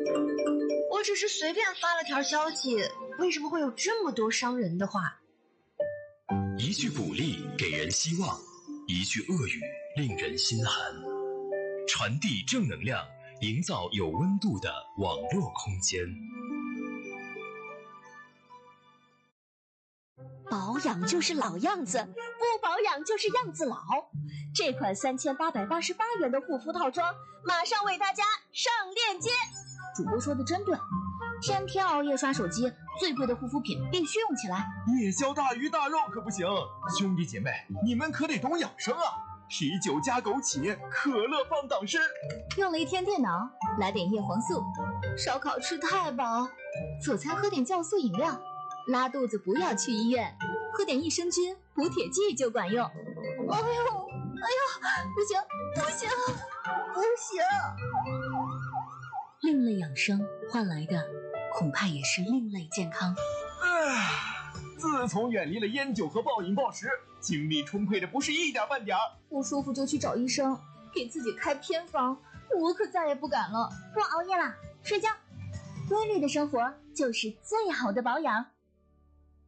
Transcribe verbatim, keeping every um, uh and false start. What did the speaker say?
我只是随便发了条消息，为什么会有这么多伤人的话？ 一句鼓励给人希望，一句恶语令人心寒。传递正能量，营造有温度的网络空间。 保养就是老样子，不保养就是样子老。这款三千八百八十八元的护肤套装，马上为大家上链接。主播说的真对，天天熬夜刷手机，最贵的护肤品必须用起来。 夜宵大鱼大肉可不行，兄弟姐妹，你们可得懂养生啊！啤酒加枸杞，可乐放党参。 用了一天电脑，来点叶黄素。烧烤吃太饱，早餐喝点酵素饮料。拉肚子不要去医院，喝点益生菌、补铁剂就管用。哎呦，哎呦，不行，不行，不行！另类养生换来的，恐怕也是另类健康。 唉，自从远离了烟酒和暴饮暴食，精力充沛的不是一点半点儿。 不舒服就去找医生，给自己开偏方，我可再也不敢了。不熬夜了，睡觉。规律的生活就是最好的保养。